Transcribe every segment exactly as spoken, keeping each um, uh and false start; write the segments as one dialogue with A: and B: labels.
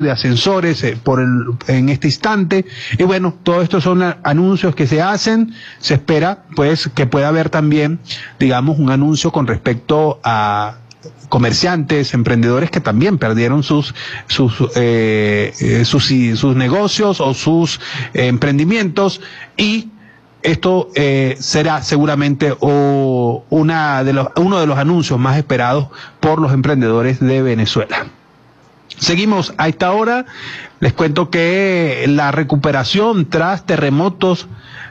A: de ascensores eh, por el, en este instante. Y bueno, todo esto son a, anuncios que se hacen. Se espera pues que pueda haber también, digamos, un anuncio con respecto a comerciantes, emprendedores que también perdieron sus sus eh, eh, sus, sus negocios o sus eh, emprendimientos, y esto eh, será seguramente o una de los, uno de los anuncios más esperados por los emprendedores de Venezuela. Seguimos a esta hora. Les cuento que la recuperación tras terremotos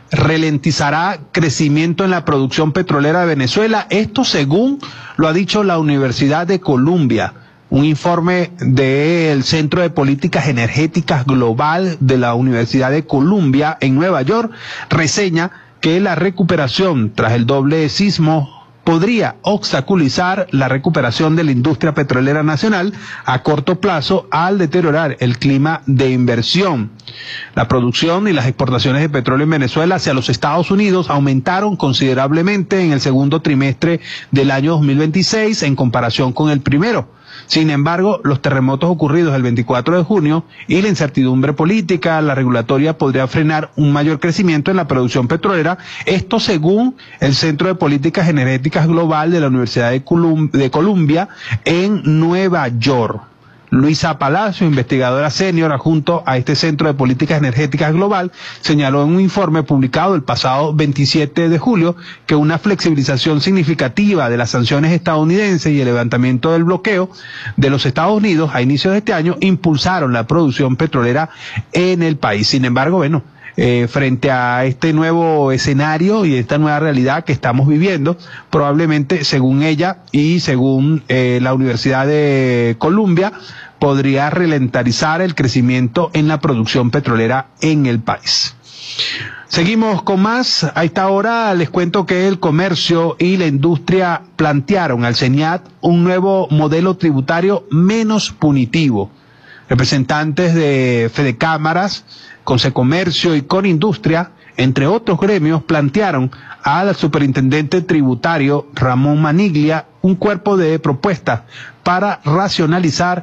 A: ralentizará crecimiento en la producción petrolera de Venezuela. Esto según lo ha dicho la Universidad de Columbia. Un informe del Centro de Políticas Energéticas Global de la Universidad de Columbia en Nueva York reseña que la recuperación tras el doble sismo podría obstaculizar la recuperación de la industria petrolera nacional a corto plazo al deteriorar el clima de inversión. La producción y las exportaciones de petróleo en Venezuela hacia los Estados Unidos aumentaron considerablemente en el segundo trimestre del año dos mil veintiséis en comparación con el primero. Sin embargo, los terremotos ocurridos el veinticuatro de junio y la incertidumbre política, la regulatoria, podría frenar un mayor crecimiento en la producción petrolera. Esto según el Centro de Políticas Energéticas Global de la Universidad de, Colum- de Columbia en Nueva York. Luisa Palacio, investigadora senior adjunto a este Centro de Políticas Energéticas Global, señaló en un informe publicado el pasado veintisiete de julio que una flexibilización significativa de las sanciones estadounidenses y el levantamiento del bloqueo de los Estados Unidos a inicios de este año impulsaron la producción petrolera en el país. Sin embargo, bueno, Eh, frente a este nuevo escenario y esta nueva realidad que estamos viviendo, probablemente, según ella y según eh, la Universidad de Columbia, podría ralentizar el crecimiento en la producción petrolera en el país. Seguimos con más. A esta hora les cuento que el comercio y la industria plantearon al CENIAT un nuevo modelo tributario menos punitivo. Representantes de Fedecámaras, Consecomercio y Conindustria, entre otros gremios, plantearon al superintendente tributario Ramón Maniglia un cuerpo de propuestas para racionalizar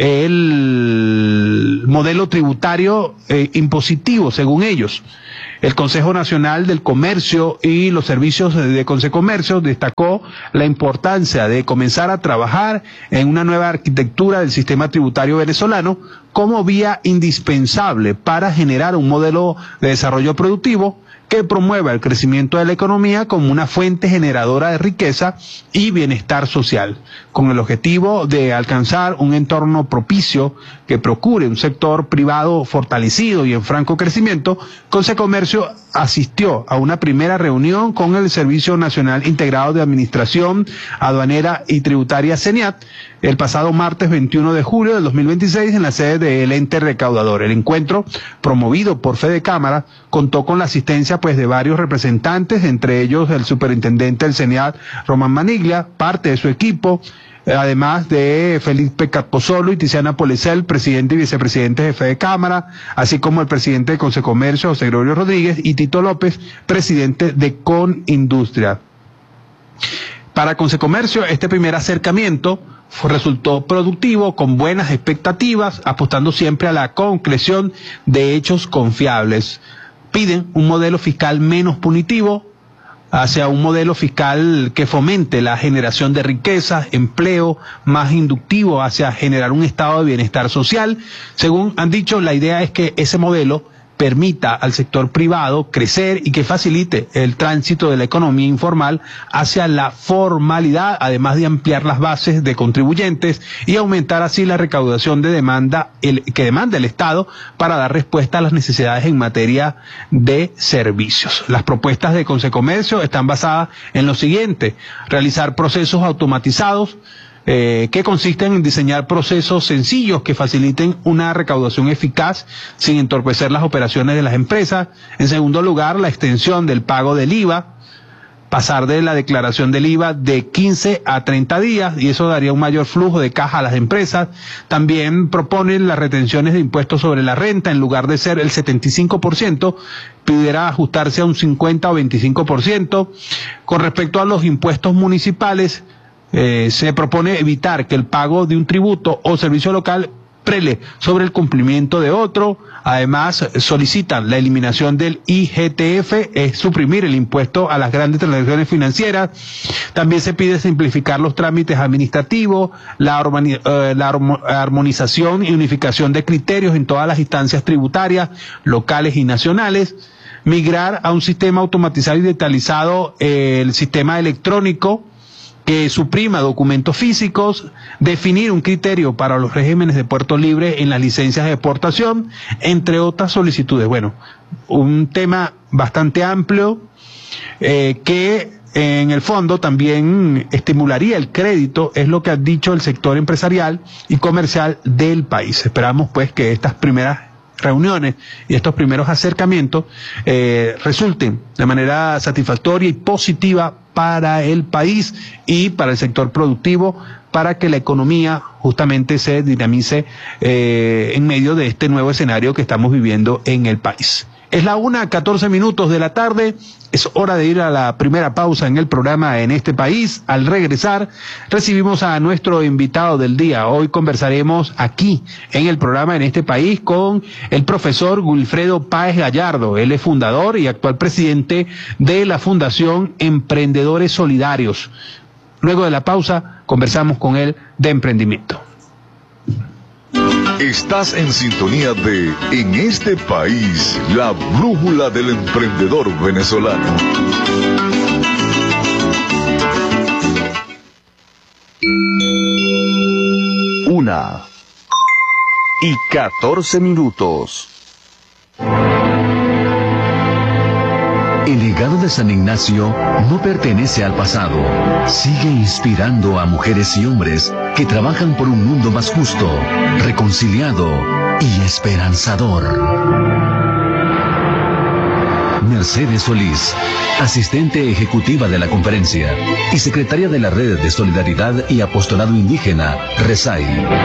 A: el modelo tributario eh, impositivo, según ellos. El Consejo Nacional del Comercio y los servicios de Consecomercio destacó la importancia de comenzar a trabajar en una nueva arquitectura del sistema tributario venezolano como vía indispensable para generar un modelo de desarrollo productivo que promueva el crecimiento de la economía como una fuente generadora de riqueza y bienestar social, con el objetivo de alcanzar un entorno propicio que procure un sector privado fortalecido y en franco crecimiento. Consecomercio asistió a una primera reunión con el Servicio Nacional Integrado de Administración Aduanera y Tributaria CENIAT el pasado martes veintiuno de julio del dos mil veintiséis en la sede del ente recaudador. El encuentro, promovido por Fedecámara, contó con la asistencia pues de varios representantes, entre ellos el superintendente del CENIAT, Román Maniglia, parte de su equipo, además de Felipe Capozolo y Tiziana Polecel, presidente y vicepresidente de Fedecámara, así como el presidente de Consecomercio, José Gregorio Rodríguez, y Tito López, presidente de Conindustria. Para Consecomercio, este primer acercamiento resultó productivo, con buenas expectativas, apostando siempre a la concreción de hechos confiables. Piden un modelo fiscal menos punitivo, hacia un modelo fiscal que fomente la generación de riqueza, empleo, más inductivo hacia generar un estado de bienestar social. Según han dicho, la idea es que ese modelo permita al sector privado crecer y que facilite el tránsito de la economía informal hacia la formalidad, además de ampliar las bases de contribuyentes y aumentar así la recaudación de demanda el, que demanda el Estado para dar respuesta a las necesidades en materia de servicios. Las propuestas de Consecomercio están basadas en lo siguiente: realizar procesos automatizados, Eh, que consisten en diseñar procesos sencillos que faciliten una recaudación eficaz sin entorpecer las operaciones de las empresas. En segundo lugar, la extensión del pago del I V A, pasar de la declaración del I V A de quince a treinta días, y eso daría un mayor flujo de caja a las empresas. También proponen las retenciones de impuestos sobre la renta, en lugar de ser el setenta y cinco por ciento, pudiera ajustarse a un cincuenta o veinticinco por ciento. Con respecto a los impuestos municipales, Eh, se propone evitar que el pago de un tributo o servicio local prele sobre el cumplimiento de otro. Además, solicitan la eliminación del I G T F, es suprimir el impuesto a las grandes transacciones financieras. También se pide simplificar los trámites administrativos, la, eh, la armonización y unificación de criterios en todas las instancias tributarias, locales y nacionales. Migrar a un sistema automatizado y digitalizado, eh, el sistema electrónico, que suprima documentos físicos, definir un criterio para los regímenes de puerto libre en las licencias de exportación, entre otras solicitudes. Bueno, un tema bastante amplio eh, que en el fondo también estimularía el crédito, es lo que ha dicho el sector empresarial y comercial del país. Esperamos pues que estas primeras reuniones y estos primeros acercamientos eh, resulten de manera satisfactoria y positiva para el país y para el sector productivo, para que la economía justamente se dinamice eh, en medio de este nuevo escenario que estamos viviendo en el país. Es la una, catorce minutos de la tarde, es hora de ir a la primera pausa en el programa En este País. Al regresar, recibimos a nuestro invitado del día. Hoy conversaremos aquí en el programa En este País con el profesor Wilfredo Páez Gallardo. Él es fundador y actual presidente de la Fundación Emprendedores Solidarios. Luego de la pausa, conversamos con él de emprendimiento.
B: Estás en sintonía de En este País, la brújula del emprendedor venezolano. Una y catorce minutos. El legado de San Ignacio no pertenece al pasado. Sigue inspirando a mujeres y hombres que trabajan por un mundo más justo, reconciliado y esperanzador. Mercedes Solís, asistente ejecutiva de la conferencia y secretaria de la Red de Solidaridad y Apostolado Indígena, RESAI.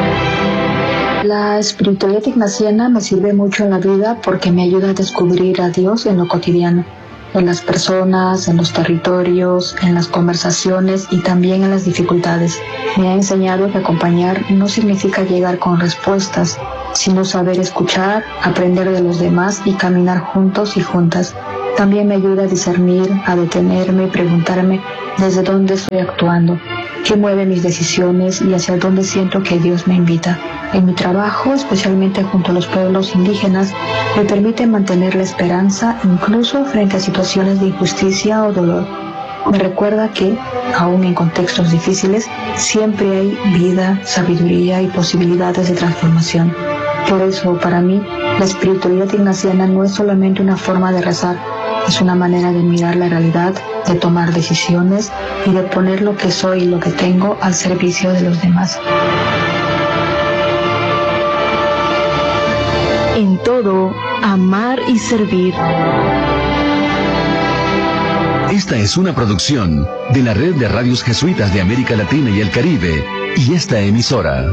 C: La espiritualidad ignaciana me sirve mucho en la vida porque me ayuda a descubrir a Dios en lo cotidiano, en las personas, en los territorios, en las conversaciones y también en las dificultades. Me ha enseñado que acompañar no significa llegar con respuestas, sino saber escuchar, aprender de los demás y caminar juntos y juntas. También me ayuda a discernir, a detenerme y preguntarme desde dónde estoy actuando, qué mueve mis decisiones y hacia dónde siento que Dios me invita. En mi trabajo, especialmente junto a los pueblos indígenas, me permite mantener la esperanza incluso frente a situaciones de injusticia o dolor. Me recuerda que, aun en contextos difíciles, siempre hay vida, sabiduría y posibilidades de transformación. Por eso, para mí, la espiritualidad ignaciana no es solamente una forma de rezar, es una manera de mirar la realidad, de tomar decisiones y de poner lo que soy y lo que tengo al servicio de los demás.
D: En todo, amar y servir.
E: Esta es una producción de la Red de Radios Jesuitas de América Latina y el Caribe y esta emisora.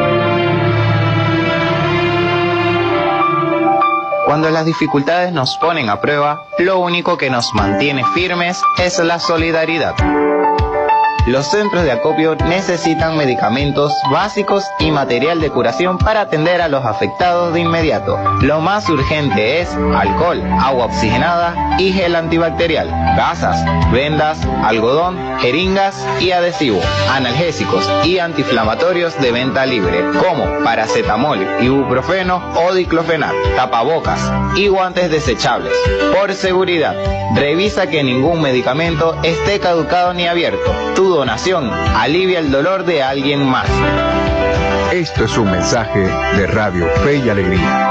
F: Cuando las dificultades nos ponen a prueba, lo único que nos mantiene firmes es la solidaridad. Los centros de acopio necesitan medicamentos básicos y material de curación para atender a los afectados de inmediato. Lo más urgente es alcohol, agua oxigenada y gel antibacterial, gasas, vendas, algodón, jeringas y adhesivo, analgésicos y antiinflamatorios de venta libre, como paracetamol, ibuprofeno o diclofenac, tapabocas y guantes desechables. Por seguridad, revisa que ningún medicamento esté caducado ni abierto. Tu donación alivia el dolor de alguien más.
B: Esto es un mensaje de Radio Fe y Alegría.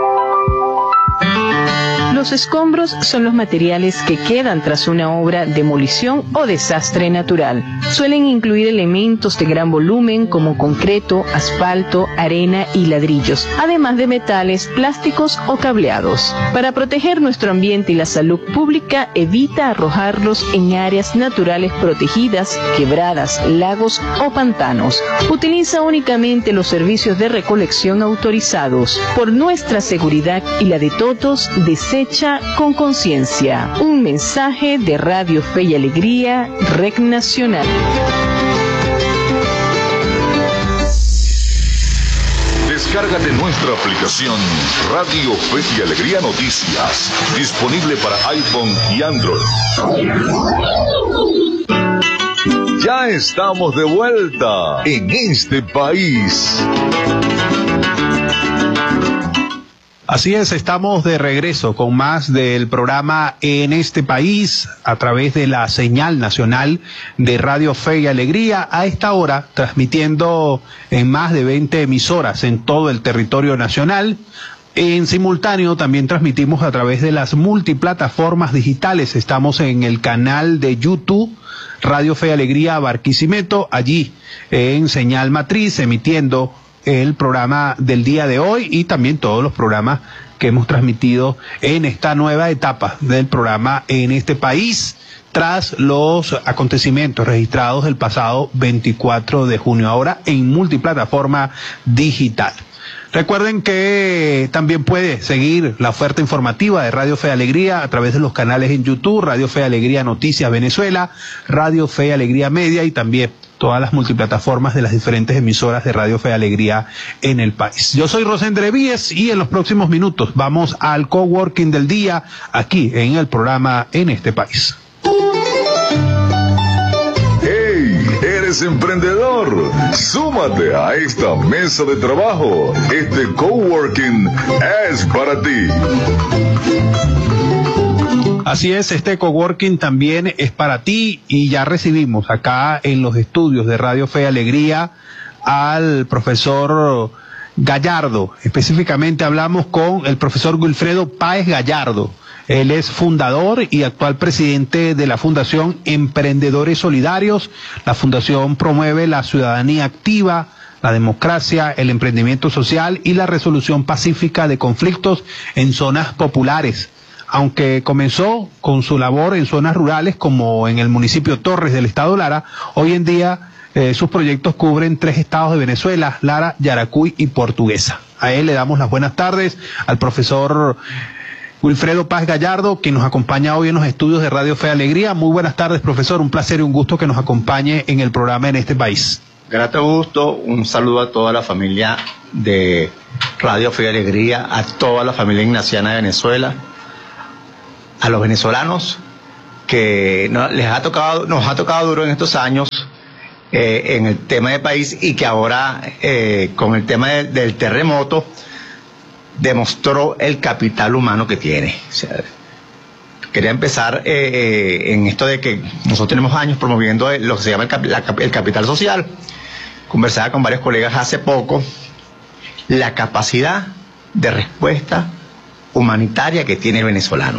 D: Los escombros son los materiales que quedan tras una obra, demolición o desastre natural. Suelen incluir elementos de gran volumen como concreto, asfalto, arena y ladrillos, además de metales, plásticos o cableados. Para proteger nuestro ambiente y la salud pública, evita arrojarlos en áreas naturales protegidas, quebradas, lagos o pantanos. Utiliza únicamente los servicios de recolección autorizados. Por nuestra seguridad y la de todos, desecha con conciencia. Un mensaje de Radio Fe y Alegría, Red Nacional.
G: Descárgate nuestra aplicación Radio Fe y Alegría Noticias, disponible para iPhone y Android. Ya estamos de vuelta en este país.
A: Así es, estamos de regreso con más del programa En este país a través de la señal nacional de Radio Fe y Alegría, a esta hora transmitiendo en más de veinte emisoras en todo el territorio nacional. En simultáneo también transmitimos a través de las multiplataformas digitales. Estamos en el canal de YouTube Radio Fe y Alegría Barquisimeto, allí en señal matriz, emitiendo el programa del día de hoy y también todos los programas que hemos transmitido en esta nueva etapa del programa En este país, tras los acontecimientos registrados el pasado veinticuatro de junio, ahora en multiplataforma digital. Recuerden que también puede seguir la oferta informativa de Radio Fe y Alegría a través de los canales en YouTube, Radio Fe y Alegría Noticias Venezuela, Radio Fe y Alegría Media y también todas las multiplataformas de las diferentes emisoras de Radio Fe y Alegría en el país. Yo soy Rosendre Víez y en los próximos minutos vamos al coworking del día aquí en el programa En este país.
G: ¿Eres emprendedor? Súmate a esta mesa de trabajo. Este coworking es para ti.
A: Así es, este coworking también es para ti y ya recibimos acá en los estudios de Radio Fe y Alegría al profesor Gallardo. Específicamente hablamos con el profesor Wilfredo Páez Gallardo. Él es fundador y actual presidente de la Fundación Emprendedores Solidarios. La fundación promueve la ciudadanía activa, la democracia, el emprendimiento social y la resolución pacífica de conflictos en zonas populares. Aunque comenzó con su labor en zonas rurales como en el municipio Torres del estado Lara, hoy en día eh, sus proyectos cubren tres estados de Venezuela: Lara, Yaracuy y Portuguesa. A él le damos las buenas tardes, al profesor Wilfredo Páez Gallardo, que nos acompaña hoy en los estudios de Radio Fe y Alegría. Muy buenas tardes, profesor. Un placer y un gusto que nos acompañe en el programa En este país.
H: Grato gusto. Un saludo a toda la familia de Radio Fe y Alegría, a toda la familia ignaciana de Venezuela, a los venezolanos que no, les ha tocado, nos ha tocado duro en estos años eh, en el tema de país y que ahora eh, con el tema de, del terremoto demostró el capital humano que tiene. O sea, quería empezar eh, eh, en esto de que nosotros tenemos años promoviendo lo que se llama el, cap, la, el capital social. Conversaba con varios colegas hace poco la capacidad de respuesta humanitaria que tiene el venezolano.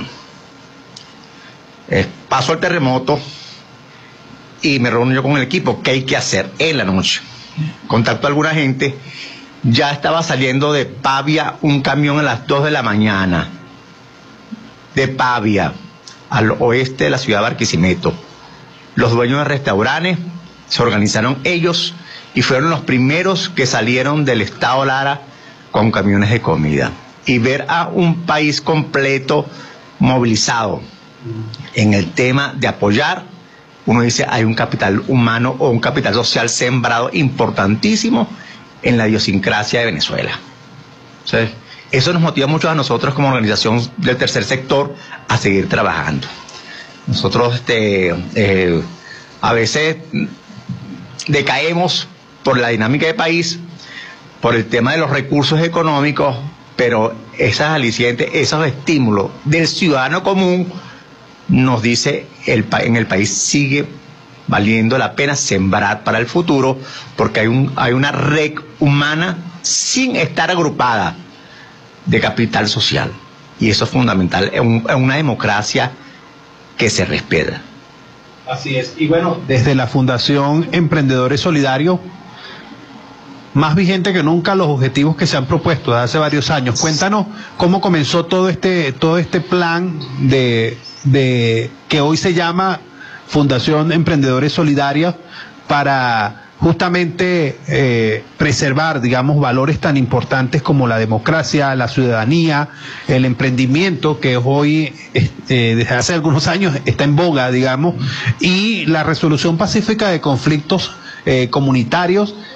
H: Eh, paso al terremoto y me reúno yo con el equipo. ¿Qué hay que hacer en la noche? Contacto a alguna gente. Ya estaba saliendo de Pavia un camión a las dos de la mañana, de Pavia, al oeste de la ciudad de Barquisimeto. Los dueños de restaurantes se organizaron ellos y fueron los primeros que salieron del estado Lara con camiones de comida. Y ver a un país completo movilizado en el tema de apoyar, uno dice, hay un capital humano o un capital social sembrado importantísimo en la idiosincrasia de Venezuela. O sea, eso nos motiva mucho a nosotros como organización del tercer sector a seguir trabajando. Nosotros este, eh, a veces decaemos por la dinámica de país, por el tema de los recursos económicos, pero esas alicientes, esos estímulos del ciudadano común nos dice el, en el país sigue valiendo la pena sembrar para el futuro, porque hay, un, hay una red humana sin estar agrupada de capital social. Y eso es fundamental en, un, en una democracia que se respeta.
A: Así es. Y bueno, desde la Fundación Emprendedores Solidarios, más vigente que nunca los objetivos que se han propuesto desde hace varios años. Cuéntanos cómo comenzó todo este, todo este plan de, de que hoy se llama Fundación Emprendedores Solidarios, para justamente eh, preservar, digamos, valores tan importantes como la democracia, la ciudadanía, el emprendimiento, que hoy, eh, desde hace algunos años, está en boga, digamos, y la resolución pacífica de conflictos eh, comunitarios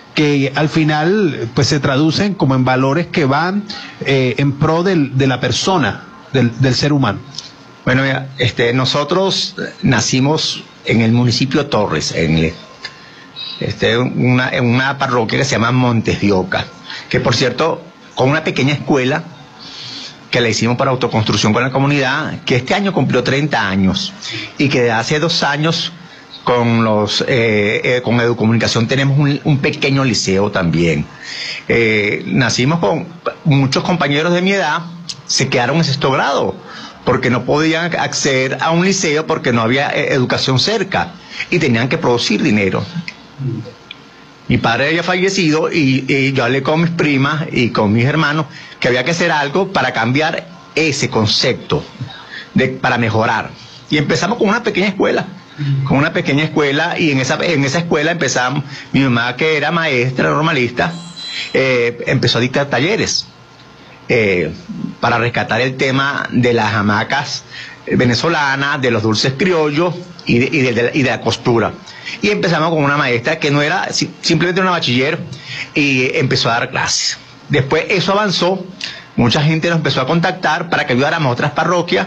A: que al final pues se traducen como en valores que van eh, en pro del, de la persona, del, del ser humano.
H: Bueno, mira, este, nosotros nacimos en el municipio Torres, en, el, este, una, en una parroquia que se llama Montes de Oca, que por cierto, con una pequeña escuela que la hicimos para autoconstrucción con la comunidad, que este año cumplió treinta años, y que de hace dos años con los eh, eh, con Educomunicación tenemos un, un pequeño liceo también. Eh, nacimos con muchos compañeros de mi edad, se quedaron en sexto grado, porque no podían acceder a un liceo porque no había eh, educación cerca, y tenían que producir dinero. Mi padre había fallecido y, y yo hablé con mis primas y con mis hermanos que había que hacer algo para cambiar ese concepto, de, para mejorar. Y empezamos con una pequeña escuela, con una pequeña escuela, y en esa, en esa escuela empezamos, mi mamá, que era maestra normalista, eh, empezó a dictar talleres eh, para rescatar el tema de las hamacas venezolanas, de los dulces criollos y de, y de, de, la, y de la costura. Y empezamos con una maestra que no era simplemente una bachiller, y empezó a dar clases. Después eso avanzó, mucha gente nos empezó a contactar para que ayudáramos a otras parroquias.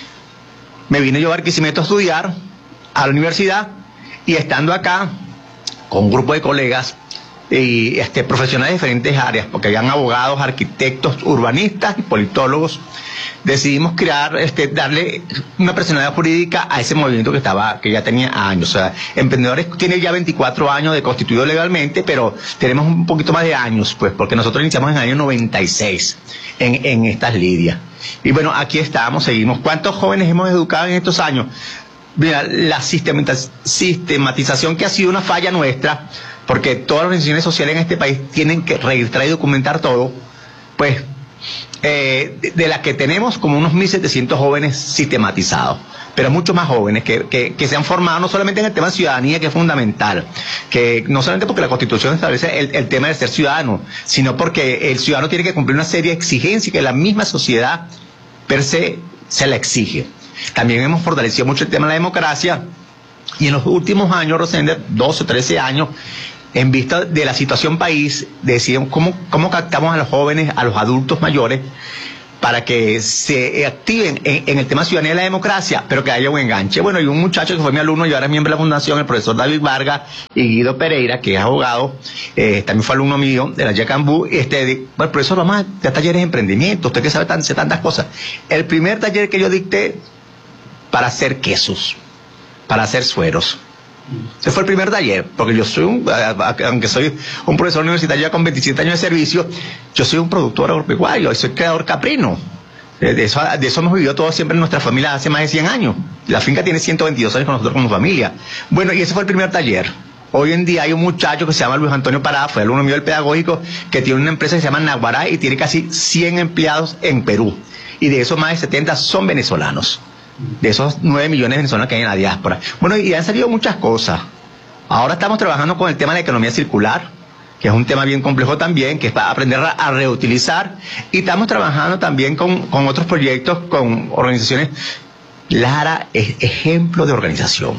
H: Me vine yo a Barquisimeto a estudiar a la universidad, y estando acá con un grupo de colegas y este, profesionales de diferentes áreas, porque habían abogados, arquitectos, urbanistas y politólogos, decidimos crear, este, darle una personalidad jurídica a ese movimiento que estaba, que ya tenía años. O sea, Emprendedores tiene ya veinticuatro años de constituido legalmente, pero tenemos un poquito más de años, pues, porque nosotros iniciamos en el año noventa y seis en, en estas lidias. Y bueno, aquí estamos, seguimos. ¿Cuántos jóvenes hemos educado en estos años? Mira, la sistematización, que ha sido una falla nuestra, porque todas las organizaciones sociales en este país tienen que registrar y documentar todo, pues eh, de, de las que tenemos como unos mil setecientos jóvenes sistematizados, pero muchos más jóvenes que, que, que se han formado no solamente en el tema de ciudadanía, que es fundamental, que no solamente porque la Constitución establece el, el tema de ser ciudadano, sino porque el ciudadano tiene que cumplir una serie de exigencias que la misma sociedad per se se la exige. También hemos fortalecido mucho el tema de la democracia, y en los últimos años, Rosenda, doce o trece años, en vista de la situación país, decíamos cómo, cómo captamos a los jóvenes, a los adultos mayores, para que se activen en, en el tema de ciudadanía y la democracia, pero que haya un enganche. Bueno, y un muchacho que fue mi alumno y ahora es miembro de la fundación, el profesor David Vargas, y Guido Pereira, que es abogado, eh, también fue alumno mío de la Yacambú. Este, bueno, profesor, vamos a dar talleres de emprendimiento, usted que sabe tan, tantas cosas. El primer taller que yo dicté para hacer quesos, para hacer sueros. Ese fue el primer taller, porque yo soy un, aunque soy un profesor universitario ya con veintisiete años de servicio, yo soy un productor agropecuario, soy creador caprino. De eso, de eso hemos vivido todos siempre en nuestra familia hace más de cien años. La finca tiene ciento veintidós años con nosotros como familia. Bueno, y ese fue el primer taller. Hoy en día hay un muchacho que se llama Luis Antonio Parada, fue alumno mío del pedagógico, que tiene una empresa que se llama Naguará y tiene casi cien empleados en Perú. Y de esos más de setenta son venezolanos. De esos nueve millones de venezolanos que hay en la diáspora. Bueno, y han salido muchas cosas. Ahora estamos trabajando con el tema de la economía circular, que es un tema bien complejo también, que es para aprender a, a reutilizar. Y estamos trabajando también con, con otros proyectos, con organizaciones. Lara es ejemplo de organización.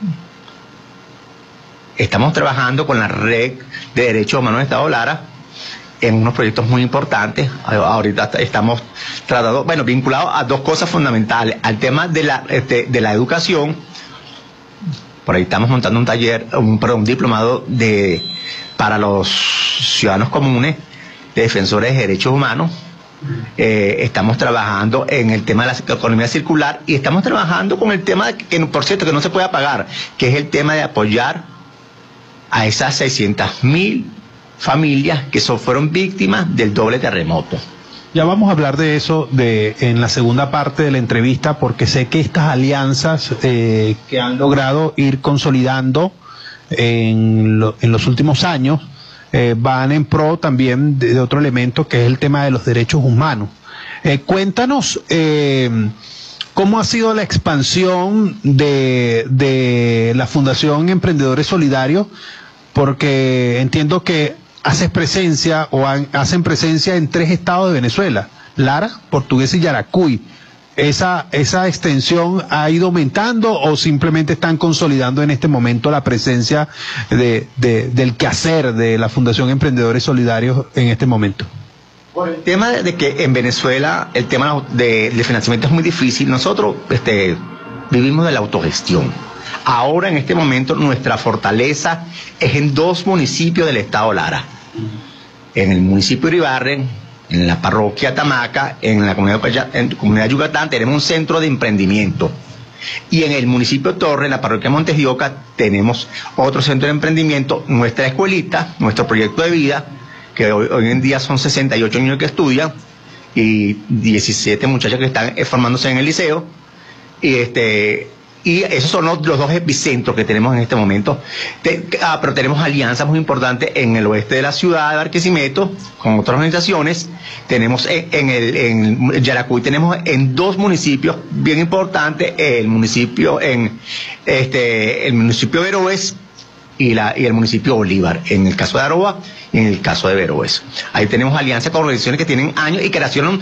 H: Estamos trabajando con la Red de Derechos Humanos de Estado Lara en unos proyectos muy importantes. Ahorita estamos tratando, bueno, vinculados a dos cosas fundamentales, al tema de la, este, de la educación. Por ahí estamos montando un taller, un, perdón, un diplomado de, para los ciudadanos comunes, de defensores de derechos humanos. Eh, estamos trabajando en el tema de la economía circular, y estamos trabajando con el tema, de que por cierto que no se puede apagar, que es el tema de apoyar a esas seiscientas mil familias que son, fueron víctimas del doble terremoto.
A: Ya vamos a hablar de eso de, en la segunda parte de la entrevista, porque sé que estas alianzas eh, que han logrado ir consolidando en, lo, en los últimos años eh, van en pro también de, de otro elemento, que es el tema de los derechos humanos. Eh, cuéntanos eh, cómo ha sido la expansión de, de la Fundación Emprendedores Solidarios, porque entiendo que haces presencia o han, hacen presencia en tres estados de Venezuela: Lara, Portuguesa y Yaracuy. esa, esa extensión ha ido aumentando o simplemente están consolidando en este momento la presencia de, de, del quehacer de la Fundación Emprendedores Solidarios en este momento?
H: Por el tema de que en Venezuela el tema de, de financiamiento es muy difícil, nosotros este, vivimos de la autogestión. Ahora en este momento nuestra fortaleza es en dos municipios del estado Lara. En el municipio de Iribarren, en la parroquia Tamaca, en la comunidad, en la comunidad de Yucatán tenemos un centro de emprendimiento. Y en el municipio de Torre, en la parroquia Montes de Oca, tenemos otro centro de emprendimiento, nuestra escuelita, nuestro proyecto de vida, que hoy, hoy en día son sesenta y ocho niños que estudian y diecisiete muchachos que están formándose en el liceo. Y este y esos son los, los dos epicentros que tenemos en este momento. Te, ah, pero tenemos alianzas muy importantes en el oeste de la ciudad de Barquisimeto con otras organizaciones. Tenemos en, en el en Yaracuy, tenemos en dos municipios bien importantes, el municipio en este el municipio de Veroes y la y el municipio de Bolívar, en el caso de Aroa y en el caso de Veroes. Ahí tenemos alianzas con organizaciones que tienen años y que nacieron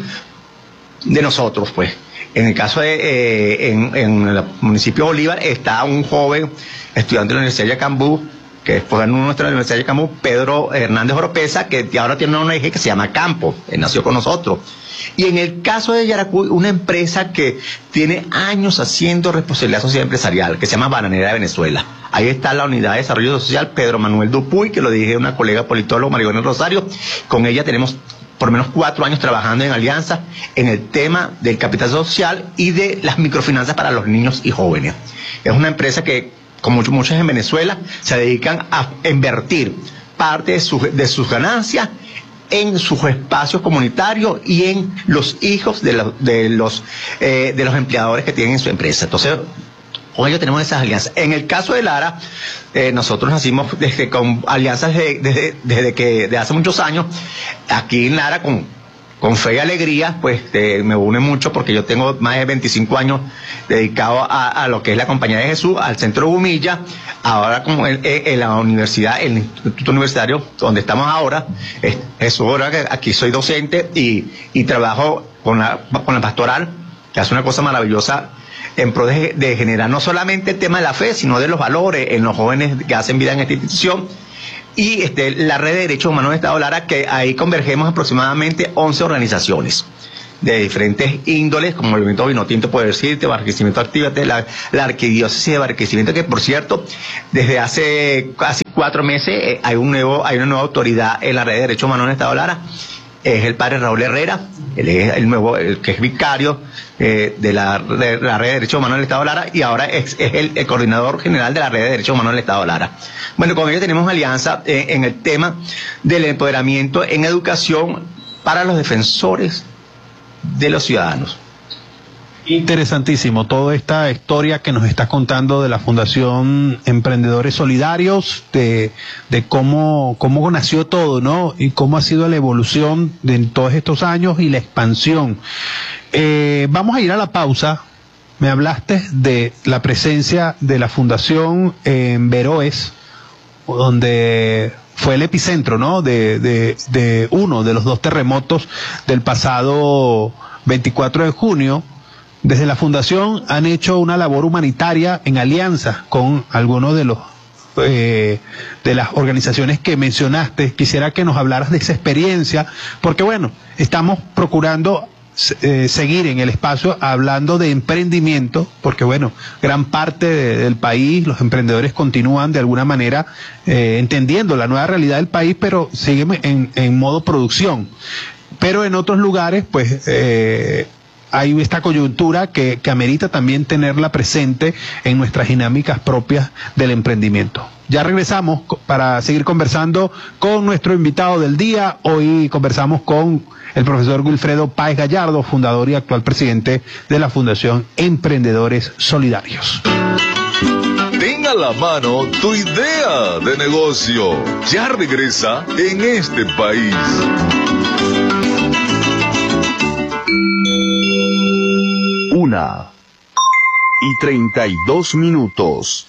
H: de nosotros, pues. En el caso de, eh, en, en el municipio de Bolívar está un joven estudiante de la Universidad de Yacambú, que después ganó nuestra Universidad de Yacambú, Pedro Hernández Oropesa, que ahora tiene una O N G que se llama Campo, él nació con nosotros. Y en el caso de Yaracuy, una empresa que tiene años haciendo responsabilidad social empresarial, que se llama Bananera de Venezuela. Ahí está la Unidad de Desarrollo Social, Pedro Manuel Dupuy, que lo dirige una colega politóloga, Maribel Rosario. Con ella tenemos por menos cuatro años trabajando en alianza en el tema del capital social y de las microfinanzas para los niños y jóvenes. Es una empresa que, como muchas en Venezuela, se dedican a invertir parte de, su, de sus ganancias en sus espacios comunitarios y en los hijos de, la, de, los, eh, de los empleadores que tienen en su empresa. Entonces, con ellos tenemos esas alianzas. En el caso de Lara, eh, nosotros nacimos desde, con alianzas desde, desde, desde que de hace muchos años. Aquí en Lara, con, con fe y alegría, pues eh, me une mucho porque yo tengo más de veinticinco años dedicado a, a lo que es la Compañía de Jesús, al Centro Humilla, ahora como en, en la universidad, el Instituto Universitario, donde estamos ahora. Es, Jesús, ahora que aquí soy docente y, y trabajo con la, con la pastoral, que hace una cosa maravillosa en pro de, de generar no solamente el tema de la fe, sino de los valores en los jóvenes que hacen vida en esta institución. Y este, la red de derechos humanos de Estado Lara, que ahí convergemos aproximadamente once organizaciones de diferentes índoles, como el Movimiento Vinotinto, Poder Decirte, Barquisimeto Actívate, la, la Arquidiócesis de Barquisimeto, que por cierto, desde hace casi cuatro meses eh, hay un nuevo, hay una nueva autoridad en la red de derechos humanos en Estado Lara. Es el padre Raúl Herrera, él es el nuevo, el que es vicario eh, de, la, de la red de derechos humanos del Estado Lara, y ahora es, es el, el coordinador general de la red de derechos humanos del Estado Lara. Bueno, con ellos tenemos alianza eh, en el tema del empoderamiento en educación para los defensores de los ciudadanos.
A: Interesantísimo toda esta historia que nos estás contando de la Fundación Emprendedores Solidarios, de, de cómo, cómo nació todo, ¿no? Y cómo ha sido la evolución de todos estos años y la expansión. Eh, vamos a ir a la pausa. Me hablaste de la presencia de la Fundación en Veroes, donde fue el epicentro, ¿no? De, de, de uno de los dos terremotos del pasado veinticuatro de junio. Desde la Fundación han hecho una labor humanitaria en alianza con algunos de los eh, de las organizaciones que mencionaste. Quisiera que nos hablaras de esa experiencia, porque bueno, estamos procurando eh, seguir en el espacio hablando de emprendimiento, porque bueno, gran parte de, del país, los emprendedores continúan de alguna manera eh, entendiendo la nueva realidad del país, pero siguen en, en modo producción. Pero en otros lugares, pues, eh, hay esta coyuntura que, que amerita también tenerla presente en nuestras dinámicas propias del emprendimiento. Ya regresamos para seguir conversando con nuestro invitado del día. Hoy conversamos con el profesor Wilfredo Páez Gallardo, fundador y actual presidente de la Fundación Emprendedores Solidarios.
G: Ten a la mano tu idea de negocio. Ya regresa en este país.
B: Una y treinta y dos minutos.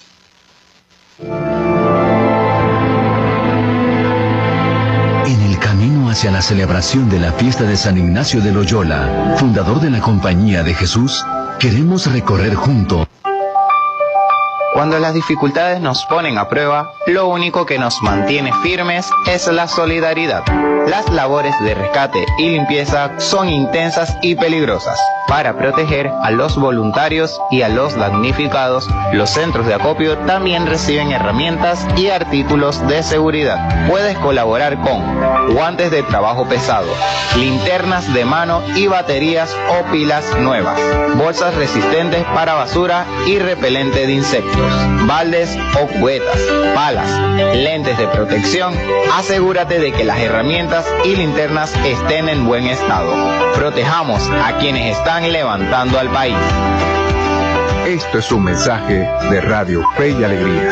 B: En el camino hacia hacia la celebración de la fiesta de San Ignacio de Loyola, fundador de la Compañía de Jesús, queremos recorrer juntos.
F: Cuando las dificultades nos ponen a prueba, lo único que nos mantiene firmes es la solidaridad. Las labores de rescate y limpieza son intensas y peligrosas. Para proteger a los voluntarios y a los damnificados, los centros de acopio también reciben herramientas y artículos de seguridad. Puedes colaborar con guantes de trabajo pesado, linternas de mano y baterías o pilas nuevas, bolsas resistentes para basura y repelente de insectos, baldes o cubetas, palas, lentes de protección. Asegúrate de que las herramientas y linternas estén en buen estado. Protejamos a quienes están levantando al país.
I: Esto es un mensaje de Radio Fe y Alegría.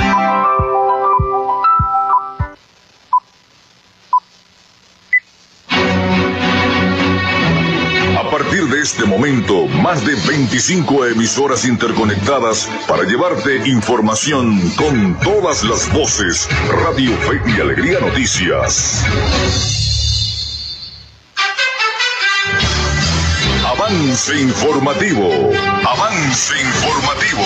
G: A partir de este momento, más de veinticinco emisoras interconectadas para llevarte información con todas las voces. Radio Fe y Alegría Noticias. Avance informativo. Avance informativo.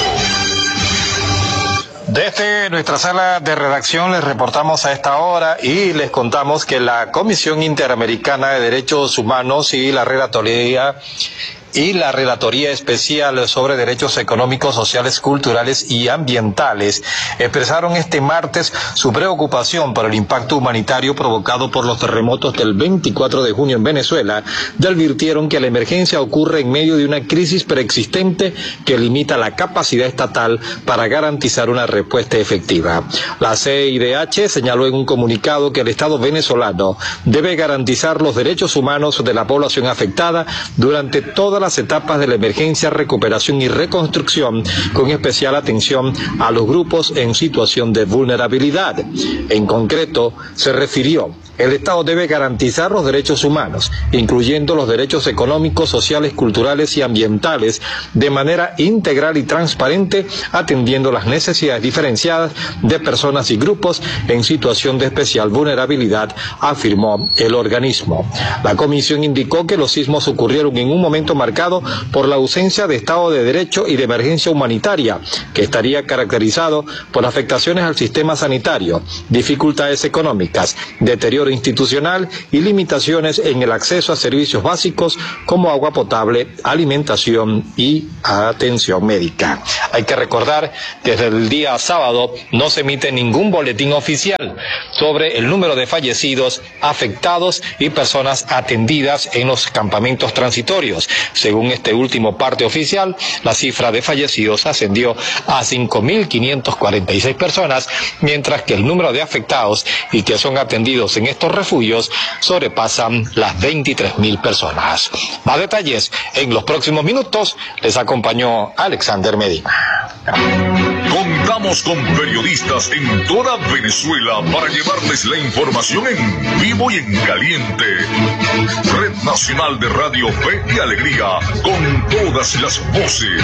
J: Desde nuestra sala de redacción les reportamos a esta hora y les contamos que la Comisión Interamericana de Derechos Humanos y la Relatoría y la Relatoría Especial sobre Derechos Económicos, Sociales, Culturales y Ambientales expresaron este martes su preocupación por el impacto humanitario provocado por los terremotos del veinticuatro de junio en Venezuela y advirtieron que la emergencia ocurre en medio de una crisis preexistente que limita la capacidad estatal para garantizar una respuesta efectiva. La C I D H señaló en un comunicado que el Estado venezolano debe garantizar los derechos humanos de la población afectada durante toda las etapas de la emergencia, recuperación y reconstrucción, con especial atención a los grupos en situación de vulnerabilidad. En concreto, se refirió: el Estado debe garantizar los derechos humanos, incluyendo los derechos económicos, sociales, culturales y ambientales, de manera integral y transparente, atendiendo las necesidades diferenciadas de personas y grupos en situación de especial vulnerabilidad, afirmó el organismo. La comisión indicó que los sismos ocurrieron en un momento marcado por la ausencia de Estado de Derecho y de emergencia humanitaria, que estaría caracterizado por afectaciones al sistema sanitario, dificultades económicas, deterioro institucional y limitaciones en el acceso a servicios básicos como agua potable, alimentación y atención médica. Hay que recordar que desde el día sábado no se emite ningún boletín oficial sobre el número de fallecidos, afectados y personas atendidas en los campamentos transitorios. Según este último parte oficial, la cifra de fallecidos ascendió a cinco mil quinientas cuarenta y seis personas, mientras que el número de afectados y que son atendidos en estos refugios sobrepasan las veintitrés mil personas. Más detalles en los próximos minutos. Les acompañó Alexander Medina.
G: Contamos con periodistas en toda Venezuela para llevarles la información en vivo y en caliente. Red Nacional de Radio Fe y Alegría, con todas las voces.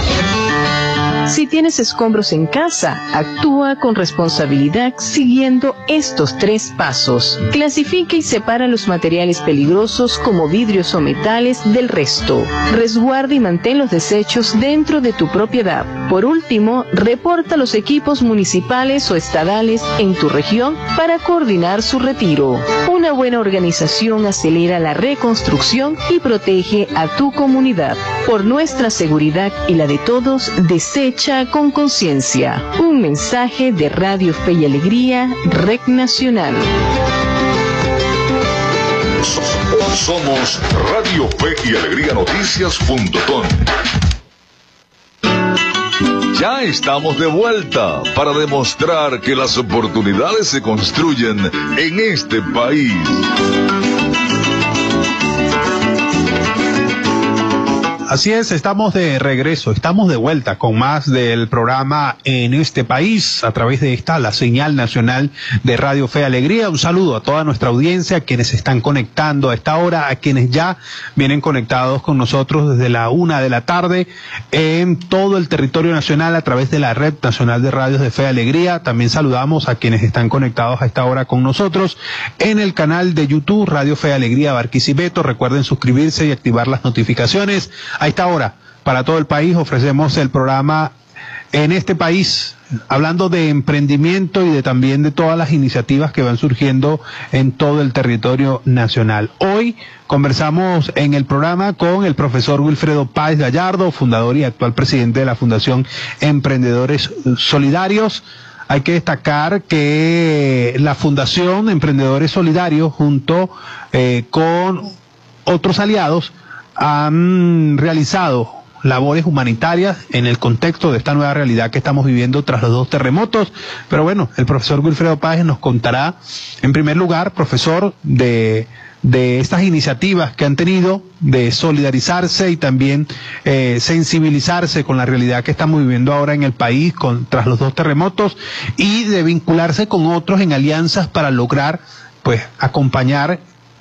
D: Si tienes escombros en casa, actúa con responsabilidad siguiendo estos tres pasos. Clasifica y separa los materiales peligrosos como vidrios o metales del resto. Resguarda y mantén los desechos dentro de tu propiedad. Por último, reporta los equipos municipales o estadales en tu región para coordinar su retiro. Una buena organización acelera la reconstrucción y protege a tu comunidad. Por nuestra seguridad y la de todos, desecha con conciencia. Un mensaje de Radio Fe y Alegría, Red Nacional.
G: Somos Radio Fe y Alegría Noticias punto com. Ya estamos de vuelta para demostrar que las oportunidades se construyen en este país.
A: Así es, estamos de regreso, estamos de vuelta con más del programa En este País, a través de esta, la señal nacional de Radio Fe y Alegría. Un saludo a toda nuestra audiencia, a quienes se están conectando a esta hora, a quienes ya vienen conectados con nosotros desde la una de la tarde en todo el territorio nacional a través de la Red Nacional de Radios de Fe y Alegría. También saludamos a quienes están conectados a esta hora con nosotros en el canal de YouTube Radio Fe y Alegría Barquisimeto. Recuerden suscribirse y activar las notificaciones. A esta hora, para todo el país, ofrecemos el programa En este País, hablando de emprendimiento y de también de todas las iniciativas que van surgiendo en todo el territorio nacional. Hoy conversamos en el programa con el profesor Wilfredo Páez Gallardo, fundador y actual presidente de la Fundación Emprendedores Solidarios. Hay que destacar que la Fundación Emprendedores Solidarios, junto eh, con otros aliados, han realizado labores humanitarias en el contexto de esta nueva realidad que estamos viviendo tras los dos terremotos. Pero bueno, el profesor Wilfredo Páez nos contará, en primer lugar, profesor, de, de estas iniciativas que han tenido de solidarizarse y también eh, sensibilizarse con la realidad que estamos viviendo ahora en el país con, tras los dos terremotos, y de vincularse con otros en alianzas para lograr, pues, acompañar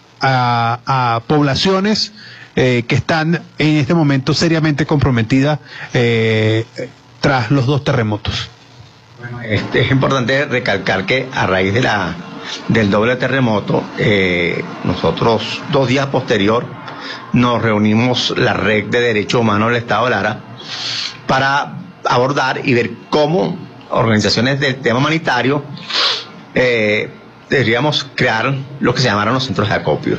A: a, a poblaciones Eh, que están en este momento seriamente comprometidas eh, tras los dos terremotos.
H: Bueno, este, es importante recalcar que a raíz de la del doble terremoto, eh, nosotros dos días posterior nos reunimos la Red de Derechos Humanos del Estado de Lara para abordar y ver cómo organizaciones del tema humanitario eh, deberíamos crear lo que se llamaron los centros de acopio.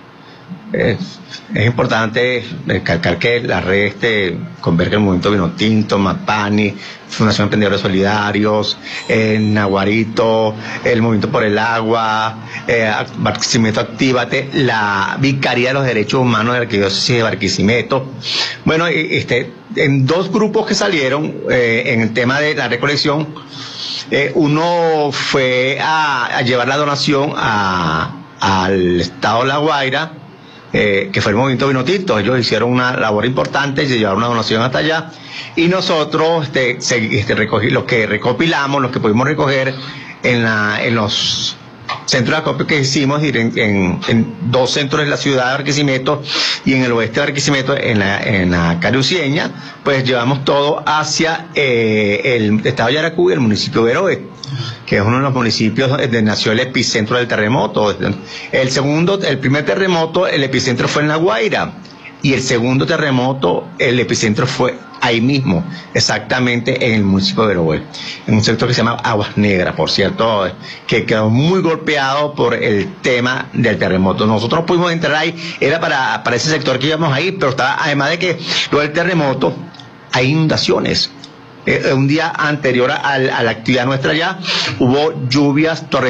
H: Eh, es importante recalcar que la red este, converge el movimiento Vinotinto, Mapani, Fundación Emprendedores Solidarios, el Naguarito, el Movimiento por el Agua, eh, Barquisimeto Actívate, la Vicaría de los Derechos Humanos de la Arquidiócesis de Barquisimeto. Bueno, este, en dos grupos que salieron eh, en el tema de la recolección, eh, uno fue a, a llevar la donación a, al Estado de La Guaira, Eh, que fue el movimiento Vinotinto. Ellos hicieron una labor importante, se llevaron una donación hasta allá, y nosotros este, se, este, recogí, lo que recopilamos, lo que pudimos recoger en, la, en los centros de acopio que hicimos en, en, en dos centros de la ciudad de Barquisimeto y en el oeste de Barquisimeto, en la, en la Carucieña, pues llevamos todo hacia eh, el estado de Yaracuy, el municipio de Veroe, que es uno de los municipios donde nació el epicentro del terremoto. El segundo, el primer terremoto, el epicentro fue en La Guaira, y el segundo terremoto, el epicentro fue ahí mismo, exactamente en el municipio de Veroe, en un sector que se llama Aguas Negras, por cierto, que quedó muy golpeado por el tema del terremoto. Nosotros pudimos entrar ahí, era para, para ese sector que íbamos ahí, pero estaba, además de que lo del terremoto, hay inundaciones. Eh, un día anterior a, a la actividad nuestra ya, hubo lluvias torrenciales